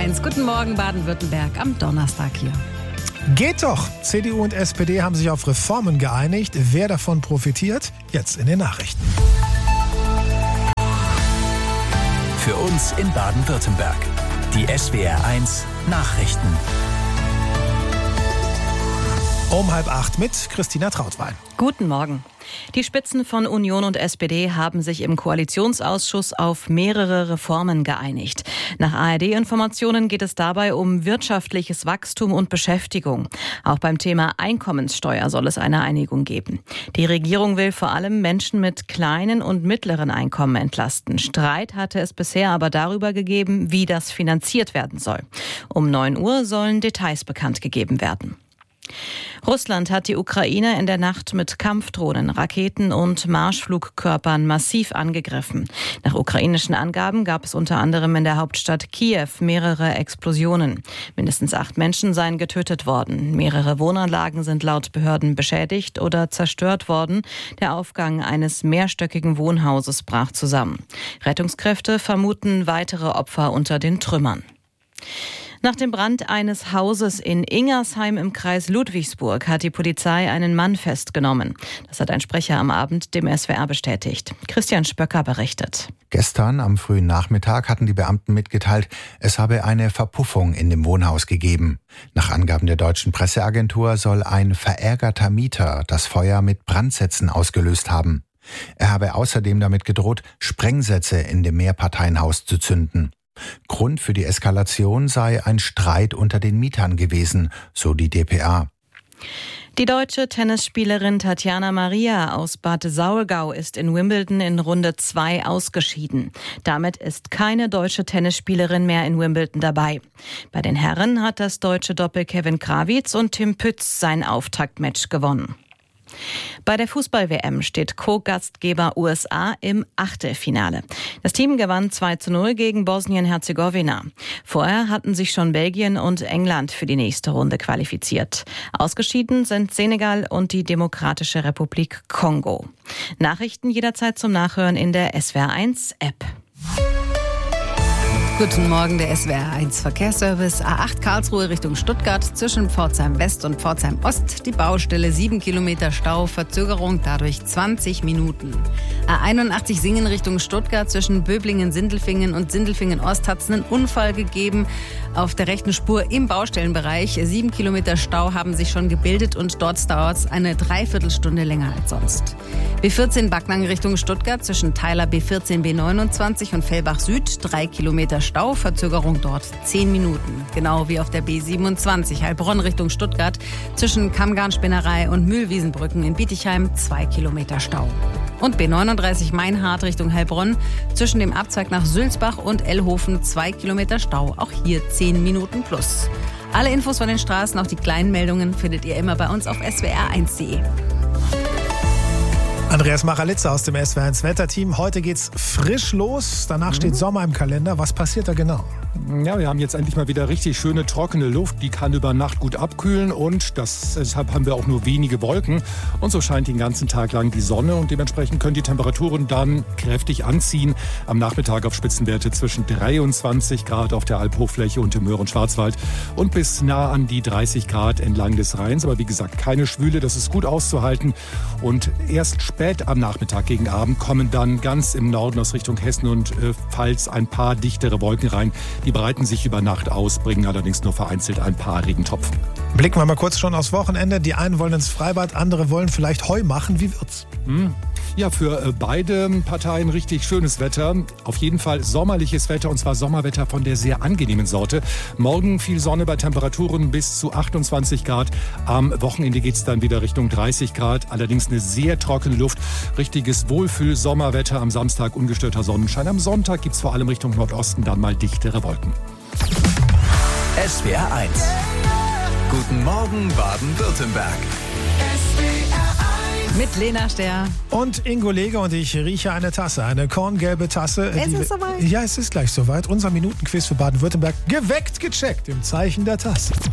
SWR1. Guten Morgen Baden-Württemberg am Donnerstag hier. Geht doch! CDU und SPD haben sich auf Reformen geeinigt. Wer davon profitiert? Jetzt in den Nachrichten. Für uns in Baden-Württemberg. Die SWR1 Nachrichten. Um 7:30 mit Christina Trautwein. Guten Morgen. Die Spitzen von Union und SPD haben sich im Koalitionsausschuss auf mehrere Reformen geeinigt. Nach ARD-Informationen geht es dabei um wirtschaftliches Wachstum und Beschäftigung. Auch beim Thema Einkommenssteuer soll es eine Einigung geben. Die Regierung will vor allem Menschen mit kleinen und mittleren Einkommen entlasten. Streit hatte es bisher aber darüber gegeben, wie das finanziert werden soll. Um 9 Uhr sollen Details bekannt gegeben werden. Russland hat die Ukraine in der Nacht mit Kampfdrohnen, Raketen und Marschflugkörpern massiv angegriffen. Nach ukrainischen Angaben gab es unter anderem in der Hauptstadt Kiew mehrere Explosionen. Mindestens 8 Menschen seien getötet worden. Mehrere Wohnanlagen sind laut Behörden beschädigt oder zerstört worden. Der Aufgang eines mehrstöckigen Wohnhauses brach zusammen. Rettungskräfte vermuten weitere Opfer unter den Trümmern. Nach dem Brand eines Hauses in Ingersheim im Kreis Ludwigsburg hat die Polizei einen Mann festgenommen. Das hat ein Sprecher am Abend dem SWR bestätigt. Christian Spöcker berichtet. Gestern am frühen Nachmittag hatten die Beamten mitgeteilt, es habe eine Verpuffung in dem Wohnhaus gegeben. Nach Angaben der deutschen Presseagentur soll ein verärgerter Mieter das Feuer mit Brandsätzen ausgelöst haben. Er habe außerdem damit gedroht, Sprengsätze in dem Mehrparteienhaus zu zünden. Grund für die Eskalation sei ein Streit unter den Mietern gewesen, so die dpa. Die deutsche Tennisspielerin Tatjana Maria aus Bad Saulgau ist in Wimbledon in Runde 2 ausgeschieden. Damit ist keine deutsche Tennisspielerin mehr in Wimbledon dabei. Bei den Herren hat das deutsche Doppel Kevin Krawitz und Tim Pütz sein Auftaktmatch gewonnen. Bei der Fußball-WM steht Co-Gastgeber USA im Achtelfinale. Das Team gewann 2:0 gegen Bosnien-Herzegowina. Vorher hatten sich schon Belgien und England für die nächste Runde qualifiziert. Ausgeschieden sind Senegal und die Demokratische Republik Kongo. Nachrichten jederzeit zum Nachhören in der SWR1-App. Guten Morgen, der SWR1 Verkehrsservice. A8 Karlsruhe Richtung Stuttgart zwischen Pforzheim West und Pforzheim Ost. Die Baustelle 7 Kilometer Stau, Verzögerung dadurch 20 Minuten. A81 Singen Richtung Stuttgart zwischen Böblingen-Sindelfingen und Sindelfingen-Ost hat es einen Unfall gegeben. Auf der rechten Spur im Baustellenbereich. 7 Kilometer Stau haben sich schon gebildet und dort dauert es eine Dreiviertelstunde länger als sonst. B14 Backnang Richtung Stuttgart zwischen Teiler B14 B29 und Fellbach Süd 3 Kilometer Stau, Verzögerung dort 10 Minuten. Genau wie auf der B27 Heilbronn Richtung Stuttgart zwischen Kammgarnspinnerei und Mühlwiesenbrücken in Bietigheim 2 Kilometer Stau. Und B39 Meinhardt Richtung Heilbronn zwischen dem Abzweig nach Sülzbach und Ellhofen 2 Kilometer Stau, auch hier 10 Minuten plus. Alle Infos von den Straßen, auch die kleinen Meldungen, findet ihr immer bei uns auf swr1.de. Andreas Machalitzer aus dem SWR1 Wetterteam. Heute geht's frisch los. Danach steht Sommer im Kalender. Was passiert da genau? Ja, wir haben jetzt endlich mal wieder richtig schöne, trockene Luft. Die kann über Nacht gut abkühlen und deshalb haben wir auch nur wenige Wolken. Und so scheint den ganzen Tag lang die Sonne und dementsprechend können die Temperaturen dann kräftig anziehen. Am Nachmittag auf Spitzenwerte zwischen 23 Grad auf der Alphochfläche und im Möhren Schwarzwald und bis nah an die 30 Grad entlang des Rheins. Aber wie gesagt, keine Schwüle, das ist gut auszuhalten. Und erst spät am Nachmittag gegen Abend kommen dann ganz im Norden aus Richtung Hessen und Pfalz ein paar dichtere Wolken rein. Die breiten sich über Nacht aus, bringen allerdings nur vereinzelt ein paar Regentropfen. Blicken wir mal kurz schon aufs Wochenende. Die einen wollen ins Freibad, andere wollen vielleicht Heu machen. Wie wird's? Ja, für beide Parteien richtig schönes Wetter. Auf jeden Fall sommerliches Wetter, und zwar Sommerwetter von der sehr angenehmen Sorte. Morgen viel Sonne bei Temperaturen bis zu 28 Grad. Am Wochenende geht es dann wieder Richtung 30 Grad. Allerdings eine sehr trockene Luft. Richtiges Wohlfühl-Sommerwetter. Am Samstag ungestörter Sonnenschein. Am Sonntag gibt es vor allem Richtung Nordosten dann mal dichtere Wolken. SWR1. Guten Morgen Baden-Württemberg. Mit Lena Ster. Und Ingo Leger und ich rieche eine Tasse, eine korngelbe Tasse. Es ist soweit. Ja, es ist gleich soweit. Unser Minutenquiz für Baden-Württemberg. Geweckt, gecheckt im Zeichen der Tasse.